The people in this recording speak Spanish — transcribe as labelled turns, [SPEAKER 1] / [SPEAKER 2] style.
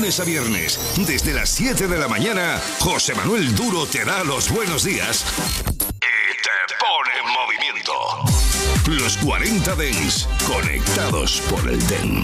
[SPEAKER 1] lunes a viernes, desde las 7 de la mañana, José Manuel Duro te da los buenos días y te pone en movimiento. Los 40 Dents, conectados por el Dents.